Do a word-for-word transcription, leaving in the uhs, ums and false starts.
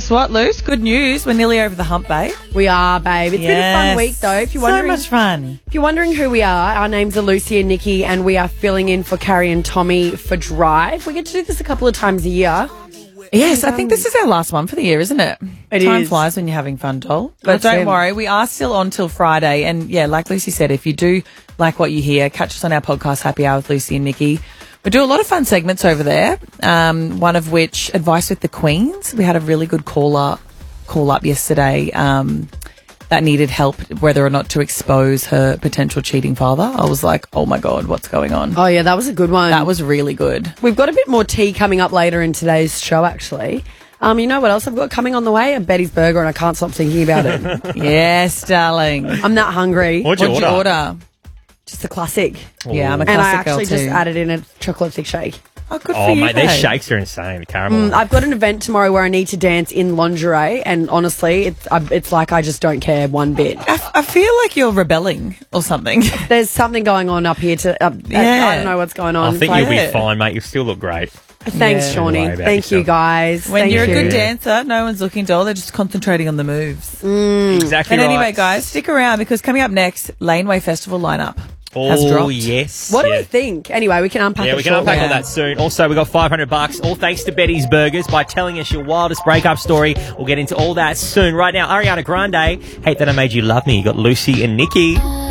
Guess what, Luce? Good news. We're nearly over the hump, babe. We are, babe. It's yes. been a fun week, though. If you're so wondering, much fun. If you're wondering who we are, our names are Lucy and Nikki, and we are filling in for Carrie and Tommy for Drive. We get to do this a couple of times a year. Yes, I think this is our last one for the year, isn't it? It Time is. flies when you're having fun, doll. But That's don't it. worry, we are still on till Friday. And yeah, like Lucy said, if you do like what you hear, catch us on our podcast, Happy Hour with Lucy and Nikki. We do a lot of fun segments over there, um, one of which, Advice with the Queens. We had a really good caller call up yesterday um, that needed help whether or not to expose her potential cheating father. I was like, oh, my God, what's going on? Oh, yeah, that was a good one. That was really good. We've got a bit more tea coming up later in today's show, actually. Um, you know what else I've got coming on the way? A Betty's Burger, and I can't stop thinking about it. Yes, darling. I'm that hungry. What'd you What'd order? you order? Just a classic. Yeah, I'm a And I classic girl actually too. just added in a chocolate thick shake. Oh, good Oh, for you, mate, these babe. shakes are insane. The caramel. Mm, I've got an event tomorrow where I need to dance in lingerie, and honestly, it's uh, it's like I just don't care one bit. I, f- I feel like you're rebelling or something. There's something going on up here. To uh, Yeah. I don't know what's going on. I think Like- you'll be it. fine, mate. You still look great. Thanks, Yeah. Shawnee. Don't worry about Thank you, yourself. guys. When Thank you're you. a good dancer, no one's looking, doll. They're just concentrating on the moves. Exactly And right. anyway, guys, stick around because coming up next, Laneway Festival lineup has Oh, dropped. yes. What do yeah. we think? Anyway, we can unpack Yeah, it we can shortly. unpack all that soon. Also, we got five hundred bucks, all thanks to Betty's Burgers, by telling us your wildest breakup story. We'll get into all that soon. Right now, Ariana Grande, Hate That I Made You Love Me. You got Lucy and Nikki.